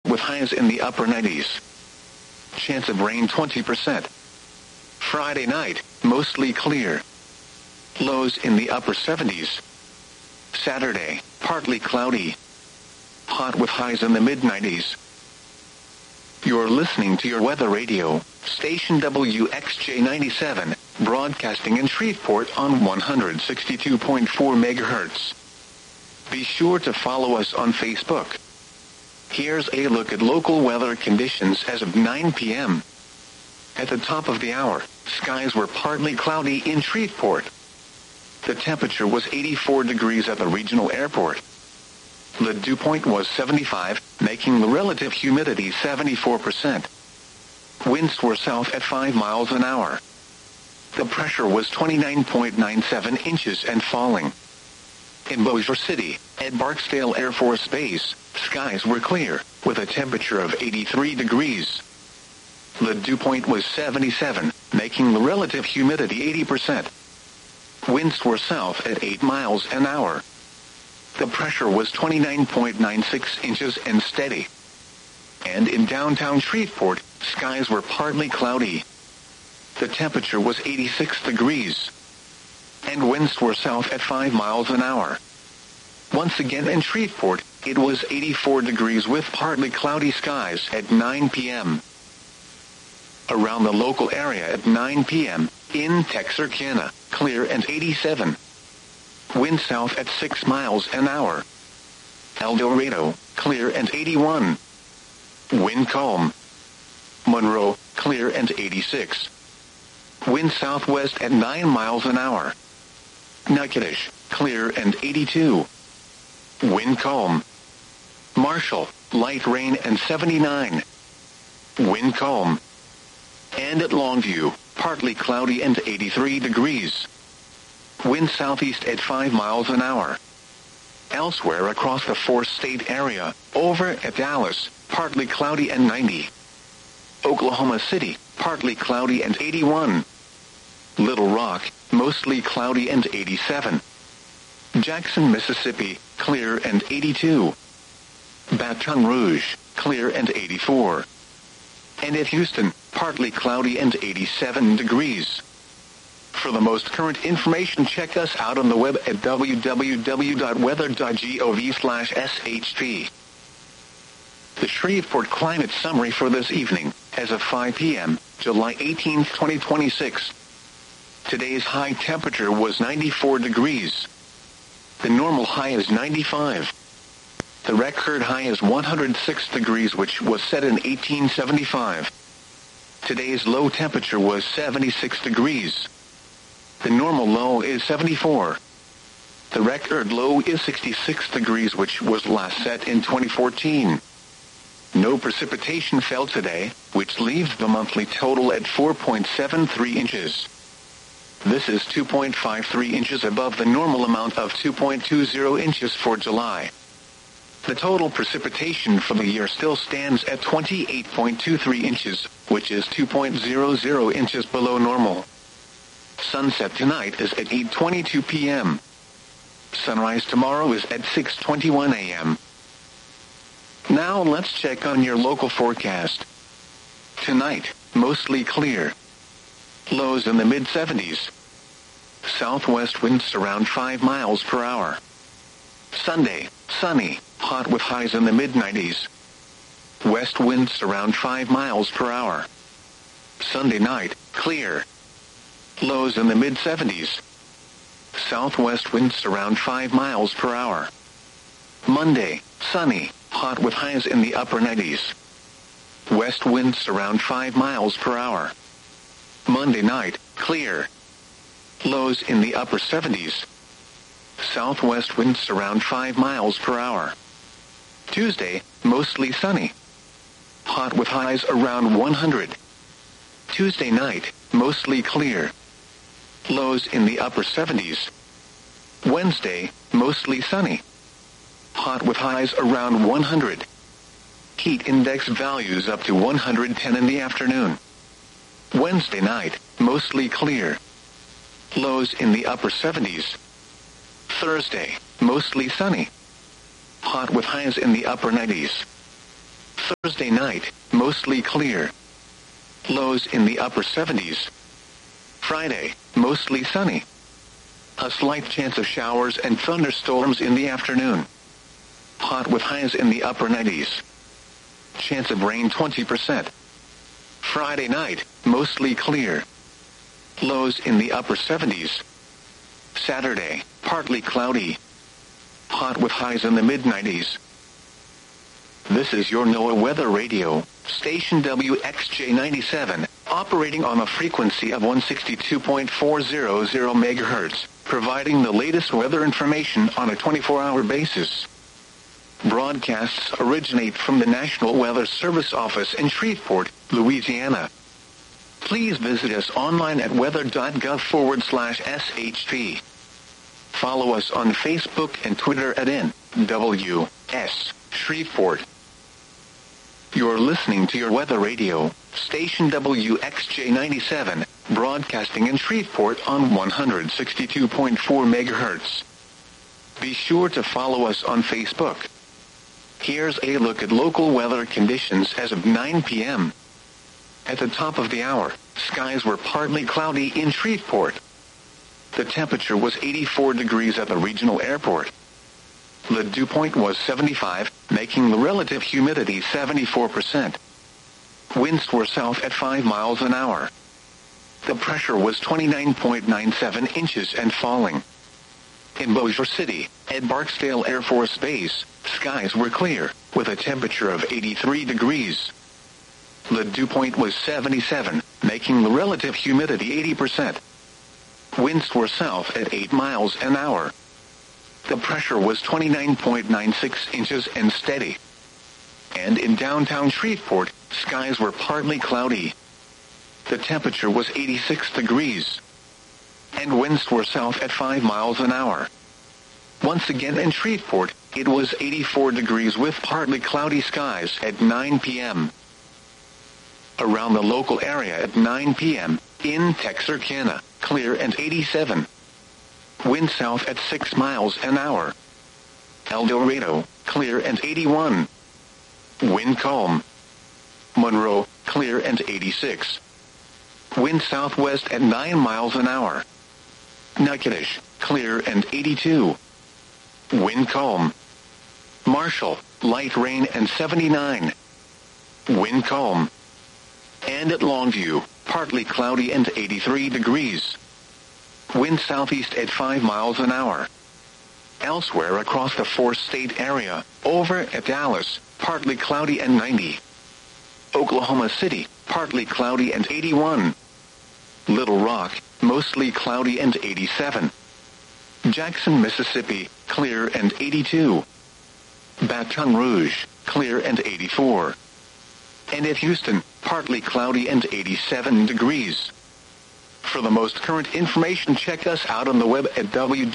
with highs in the upper 90s. Chance of rain 20%. Friday night, mostly clear. Lows in the upper 70s. Saturday, partly cloudy. Hot with highs in the mid-90s. You're listening to your weather radio, station WXJ97, broadcasting in Shreveport on 162.4 MHz. Be sure to follow us on Facebook. Here's a look at local weather conditions as of 9 p.m. At the top of the hour, skies were partly cloudy in Shreveport. The temperature was 84 degrees at the regional airport. The dew point was 75, making the relative humidity 74%. Winds were south at 5 miles an hour. The pressure was 29.97 inches and falling. In Bossier City, at Barksdale Air Force Base, skies were clear, with a temperature of 83 degrees. The dew point was 77, making the relative humidity 80%. Winds were south at 8 miles an hour. The pressure was 29.96 inches and steady. And in downtown Shreveport, skies were partly cloudy. The temperature was 86 degrees. And winds were south at 5 miles an hour. Once again in Shreveport, it was 84 degrees with partly cloudy skies at 9 p.m. Around the local area at 9 p.m., in Texarkana, clear and 87. Wind south at 6 miles an hour. El Dorado, clear and 81. Wind calm. Monroe, clear and 86. Wind southwest at 9 miles an hour. Natchitoches, clear and 82. Wind calm. Marshall, light rain and 79. Wind calm. And at Longview, partly cloudy and 83 degrees. Wind southeast at 5 miles an hour. Elsewhere across the four-state area, over at Dallas, partly cloudy and 90. Oklahoma City, partly cloudy and 81. Little Rock, mostly cloudy and 87. Jackson, Mississippi, clear and 82. Baton Rouge, clear and 84. And at Houston, partly cloudy and 87 degrees. For the most current information, check us out on the web at www.weather.gov/SHP. The Shreveport Climate Summary for this evening, as of 5 p.m., July 18, 2026. Today's high temperature was 94 degrees. The normal high is 95. The record high is 106 degrees, which was set in 1875. Today's low temperature was 76 degrees. The normal low is 74. The record low is 66 degrees, which was last set in 2014. No precipitation fell today, which leaves the monthly total at 4.73 inches. This is 2.53 inches above the normal amount of 2.20 inches for July. The total precipitation for the year still stands at 28.23 inches, which is 2.00 inches below normal. Sunset tonight is at 8:22 p.m. Sunrise tomorrow is at 6:21 a.m. Now let's check on your local forecast. Tonight, mostly clear. Lows in the mid-70s. Southwest winds around 5 miles per hour. Sunday, sunny, hot with highs in the mid-90s. West winds around 5 miles per hour. Sunday night, clear. Lows in the mid-70s. Southwest winds around 5 miles per hour. Monday, sunny, hot with highs in the upper 90s. West winds around 5 miles per hour. Monday night, clear. Lows in the upper 70s. Southwest winds around 5 miles per hour. Tuesday, mostly sunny. Hot with highs around 100. Tuesday night, mostly clear. Lows in the upper 70s. Wednesday, mostly sunny. Hot with highs around 100. Heat index values up to 110 in the afternoon. Wednesday night, mostly clear. Lows in the upper 70s. Thursday, mostly sunny. Hot with highs in the upper 90s. Thursday night, mostly clear. Lows in the upper 70s. Friday, mostly sunny. A slight chance of showers and thunderstorms in the afternoon. Hot with highs in the upper 90s. Chance of rain 20%. Friday night, mostly clear. Lows in the upper 70s. Saturday, partly cloudy. Hot with highs in the mid-90s. This is your NOAA Weather Radio, station WXJ97, operating on a frequency of 162.400 MHz, providing the latest weather information on a 24-hour basis. Broadcasts originate from the National Weather Service office in Shreveport, Louisiana. Please visit us online at weather.gov/SHP. Follow us on Facebook and Twitter at NWS Shreveport. You're listening to your Weather Radio, station WXJ97, broadcasting in Shreveport on 162.4 MHz. Be sure to follow us on Facebook. Here's a look at local weather conditions as of 9 p.m. At the top of the hour, skies were partly cloudy in Shreveport. The temperature was 84 degrees at the regional airport. The dew point was 75, making the relative humidity 74%. Winds were south at 5 miles an hour. The pressure was 29.97 inches and falling. In Bossier City, at Barksdale Air Force Base, skies were clear, with a temperature of 83 degrees. The dew point was 77, making the relative humidity 80%. Winds were south at 8 miles an hour. The pressure was 29.96 inches and steady. And in downtown Shreveport, skies were partly cloudy. The temperature was 86 degrees. And winds were south at 5 miles an hour. Once again in Shreveport, it was 84 degrees with partly cloudy skies at 9 p.m. Around the local area at 9 p.m., in Texarkana, clear and 87. Wind south at 6 miles an hour. El Dorado, clear and 81. Wind calm. Monroe, clear and 86. Wind southwest at 9 miles an hour. Natchitoches, clear and 82. Wind calm. Marshall, light rain and 79. Wind calm. And at Longview, partly cloudy and 83 degrees. Wind southeast at 5 miles an hour. Elsewhere across the four-state area, over at Dallas, partly cloudy and 90. Oklahoma City, partly cloudy and 81. Little Rock, mostly cloudy and 87. Jackson, Mississippi, clear and 82. Baton Rouge, clear and 84. And at Houston, partly cloudy and 87 degrees. For the most current information, check us out on the web at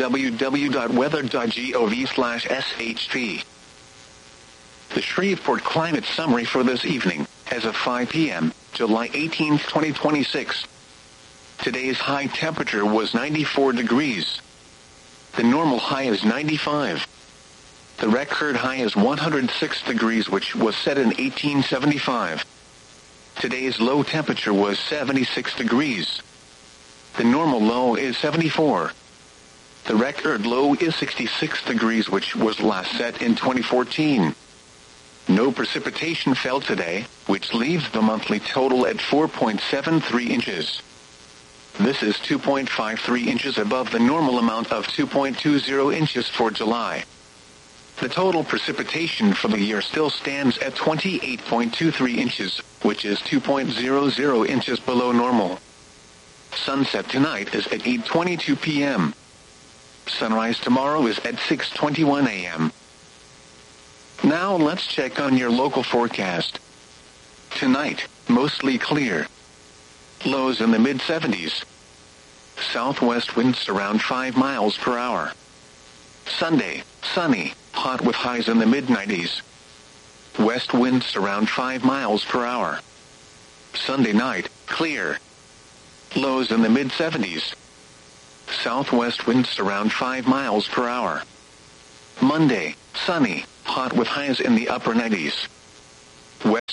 www.weather.gov/SHP. The Shreveport Climate Summary for this evening, as of 5 p.m., July 18, 2026. Today's high temperature was 94 degrees. The normal high is 95. The record high is 106 degrees, which was set in 1875. Today's low temperature was 76 degrees. The normal low is 74. The record low is 66 degrees, which was last set in 2014. No precipitation fell today, which leaves the monthly total at 4.73 inches. This is 2.53 inches above the normal amount of 2.20 inches for July. The total precipitation for the year still stands at 28.23 inches, which is 2.00 inches below normal. Sunset tonight is at 8:22 p.m. Sunrise tomorrow is at 6:21 a.m. Now let's check on your local forecast. Tonight, mostly clear. Lows in the mid-70s. Southwest winds around 5 miles per hour. Sunday, sunny, hot with highs in the mid-90s. West winds around 5 miles per hour. Sunday night, clear. Lows in the mid-70s. Southwest winds around 5 miles per hour. Monday, sunny, hot with highs in the upper 90s.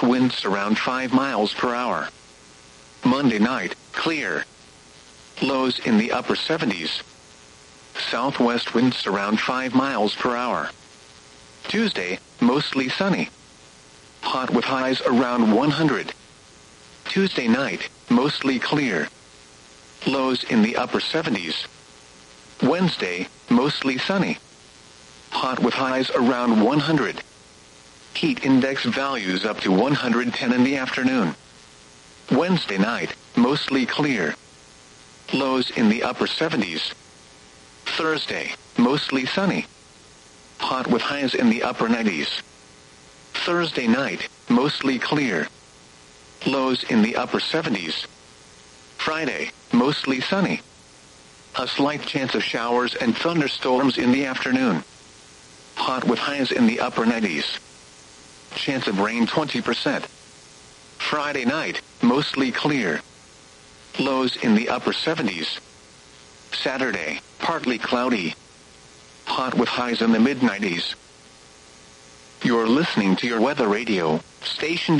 southwest winds around 5 miles per hour. Monday night, clear. Lows in the upper 70s. Southwest winds around 5 miles per hour. Tuesday, mostly sunny. Hot with highs around 100. Tuesday night, mostly clear. Lows in the upper 70s. Wednesday, mostly sunny. Hot with highs around 100. Heat index values up to 110 in the afternoon. Wednesday night, mostly clear. Lows in the upper 70s. Thursday, mostly sunny. Hot with highs in the upper 90s. Thursday night, mostly clear. Lows in the upper 70s. Friday, mostly sunny. A slight chance of showers and thunderstorms in the afternoon. Hot with highs in the upper 90s. Chance of rain 20%. Friday night, mostly clear. Lows in the upper 70s. Saturday, partly cloudy. Hot with highs in the mid-90s. You're listening to your weather radio, station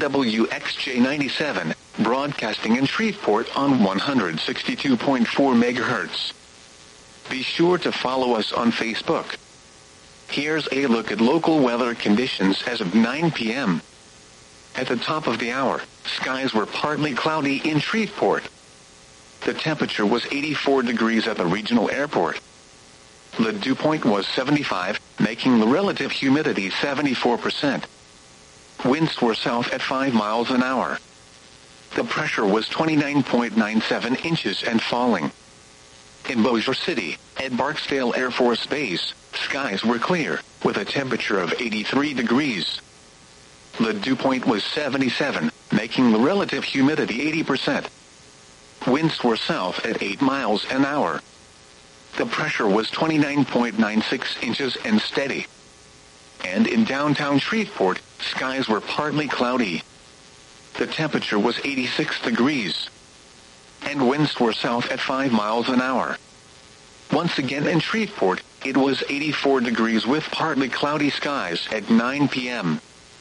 WXJ97, broadcasting in Shreveport on 162.4 megahertz. Be sure to follow us on Facebook. Here's a look at local weather conditions as of 9 p.m. At the top of the hour, skies were partly cloudy in Shreveport. The temperature was 84 degrees at the regional airport. The dew point was 75, making the relative humidity 74%. Winds were south at 5 miles an hour. The pressure was 29.97 inches and falling. In Bossier City, at Barksdale Air Force Base, skies were clear, with a temperature of 83 degrees. The dew point was 77, making the relative humidity 80%. Winds were south at 8 miles an hour. The pressure was 29.96 inches and steady. And in downtown Shreveport, skies were partly cloudy. The temperature was 86 degrees. And winds were south at 5 miles an hour. Once again in Shreveport, it was 84 degrees with partly cloudy skies at 9 p.m.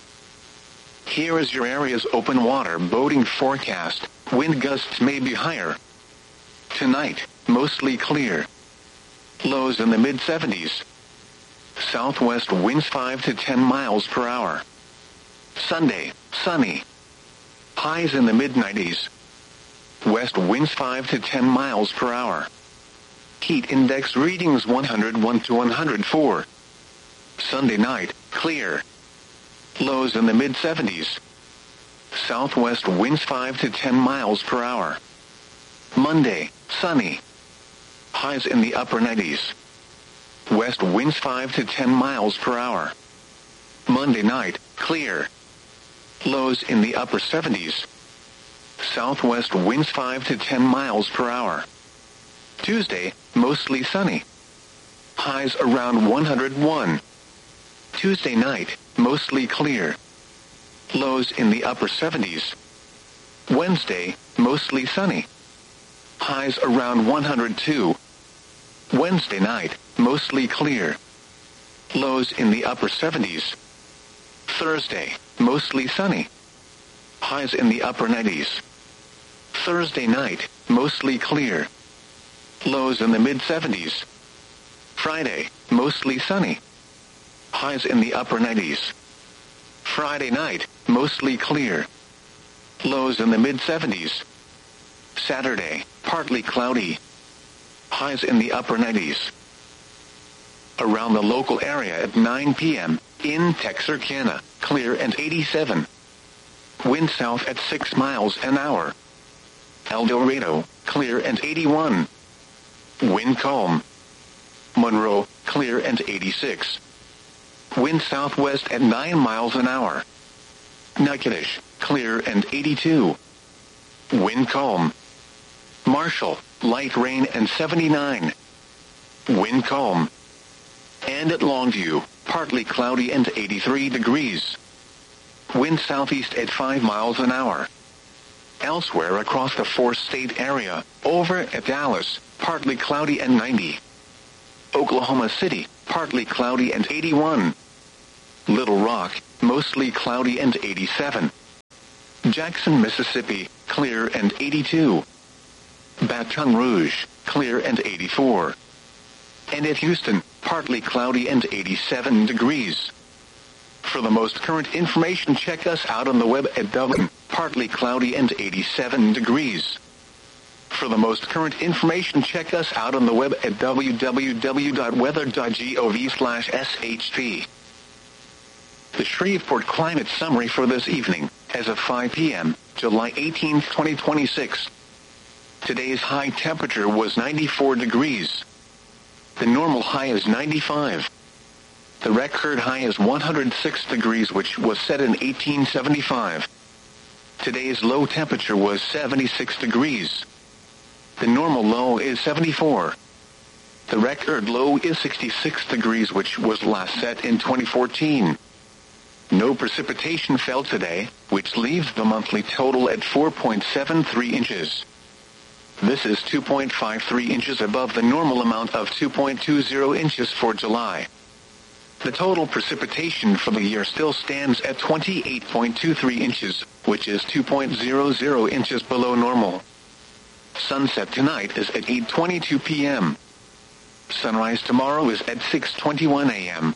Here is your area's open water boating forecast. Wind gusts may be higher. Tonight, mostly clear. Lows in the mid-70s. Southwest winds 5 to 10 miles per hour. Sunday, sunny. Highs in the mid-90s. West winds 5 to 10 miles per hour. Heat index readings 101 to 104. Sunday night, clear. Lows in the mid-70s. Southwest winds 5 to 10 miles per hour. Monday, sunny. Highs in the upper 90s. West winds 5 to 10 miles per hour. Monday night, clear. Lows in the upper 70s. Southwest winds 5 to 10 miles per hour. Tuesday, mostly sunny. Highs around 101. Tuesday night, mostly clear. Lows in the upper 70s. Wednesday, mostly sunny. Highs around 102. Wednesday night, mostly clear. Lows in the upper 70s. Thursday, mostly sunny. Highs in the upper 90s. Thursday night, mostly clear. Lows in the mid-70s. Friday, mostly sunny. Highs in the upper 90s. Friday night, mostly clear. Lows in the mid-70s. Saturday, partly cloudy. Highs in the upper 90s. Around the local area at 9 p.m., in Texarkana, clear and 87. Wind south at 6 miles an hour. El Dorado, clear and 81. Wind calm. Monroe, clear and 86. Wind southwest at 9 miles an hour. Natchitoches, clear and 82. Wind calm. Marshall, light rain and 79. Wind calm. And at Longview, partly cloudy and 83 degrees. Wind southeast at 5 miles an hour. Elsewhere across the four-state area, over at Dallas, partly cloudy and 90. Oklahoma City, partly cloudy and 81. Little Rock, mostly cloudy and 87. Jackson, Mississippi, clear and 82. Baton Rouge, clear and 84. And at Houston, partly cloudy and 87 degrees. For the most current information, check us out on the web at Dublin, partly cloudy and 87 degrees. For the most current information, check us out on the web at www.weather.gov/sht. The Shreveport Climate Summary for this evening, as of 5 p.m., July 18, 2026. Today's high temperature was 94 degrees. The normal high is 95. The record high is 106 degrees, which was set in 1875. Today's low temperature was 76 degrees. The normal low is 74. The record low is 66 degrees, which was last set in 2014. No precipitation fell today, which leaves the monthly total at 4.73 inches. This is 2.53 inches above the normal amount of 2.20 inches for July. The total precipitation for the year still stands at 28.23 inches, which is 2.00 inches below normal. Sunset tonight is at 8:22 p.m. Sunrise tomorrow is at 6:21 a.m.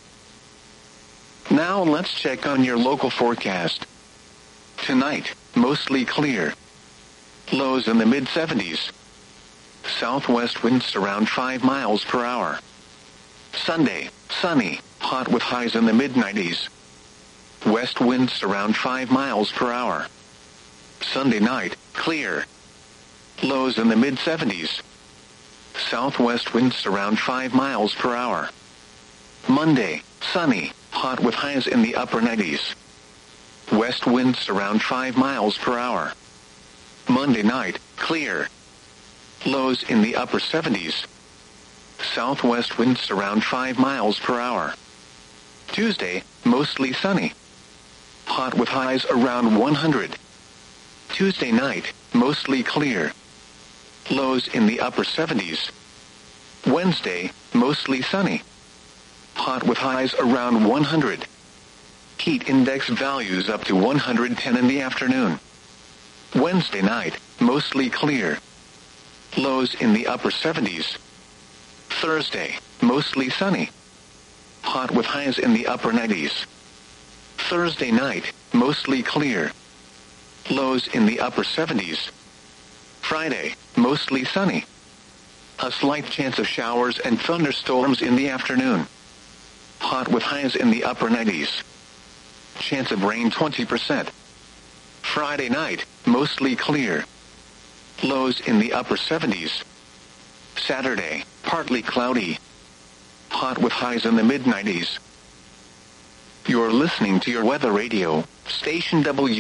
Now let's check on your local forecast. Tonight, mostly clear. Lows in the mid-70s. Southwest winds around 5 miles per hour. Sunday, sunny, hot with highs in the mid-90s. West winds around 5 miles per hour. Sunday night, clear. Lows in the mid-70s. Southwest winds around 5 miles per hour. Monday, sunny, hot with highs in the upper 90s. West winds around 5 miles per hour. Monday night, clear. Lows in the upper 70s. Southwest winds around 5 miles per hour. Tuesday, mostly sunny. Hot with highs around 100. Tuesday night, mostly clear. Lows in the upper 70s. Wednesday, mostly sunny. Hot with highs around 100. Heat index values up to 110 in the afternoon. Wednesday night, mostly clear. Lows in the upper 70s. Thursday, mostly sunny. Hot with highs in the upper 90s. Thursday night, mostly clear. Lows in the upper 70s. Friday, mostly sunny. A slight chance of showers and thunderstorms in the afternoon. Hot with highs in the upper 90s. Chance of rain 20%. Friday night, mostly clear. Lows in the upper 70s. Saturday, partly cloudy. Hot with highs in the mid-90s. You're listening to your weather radio, station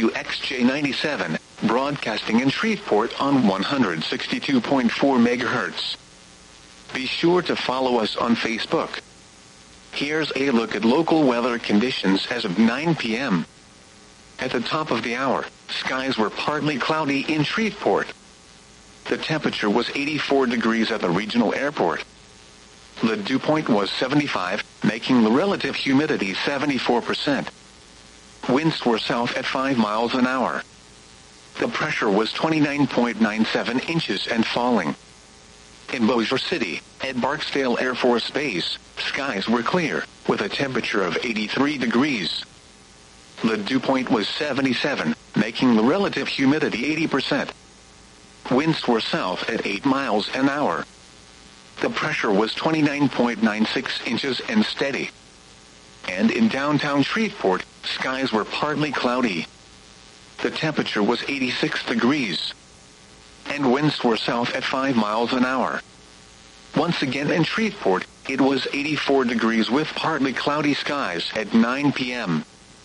WXJ97, broadcasting in Shreveport on 162.4 megahertz. Be sure to follow us on Facebook. Here's a look at local weather conditions as of 9 p.m. At the top of the hour, skies were partly cloudy in Shreveport. The temperature was 84 degrees at the regional airport. The dew point was 75, making the relative humidity 74%. Winds were south at 5 miles an hour. The pressure was 29.97 inches and falling. In Bossier City, at Barksdale Air Force Base, skies were clear, with a temperature of 83 degrees. The dew point was 77, making the relative humidity 80%. Winds were south at 8 miles an hour. The pressure was 29.96 inches and steady. And in downtown Shreveport, skies were partly cloudy. The temperature was 86 degrees. And winds were south at 5 miles an hour. Once again in Shreveport, it was 84 degrees with partly cloudy skies at 9 p.m.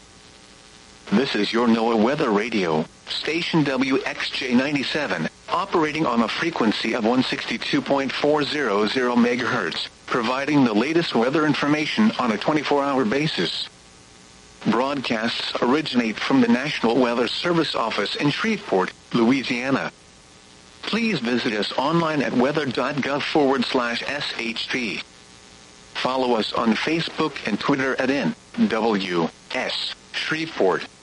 This is your NOAA Weather Radio, station WXJ97, operating on a frequency of 162.400 megahertz, providing the latest weather information on a 24-hour basis. Broadcasts originate from the National Weather Service office in Shreveport, Louisiana. Please visit us online at weather.gov/SHT. Follow us on Facebook and Twitter at NWS Shreveport.